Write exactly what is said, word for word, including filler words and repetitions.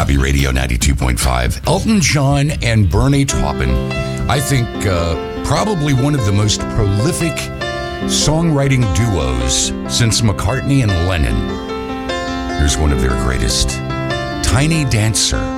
Bobby Radio ninety-two point five. Elton John and Bernie Taupin, I think uh, probably one of the most prolific songwriting duos since McCartney and Lennon. Here's one of their greatest, Tiny Dancer.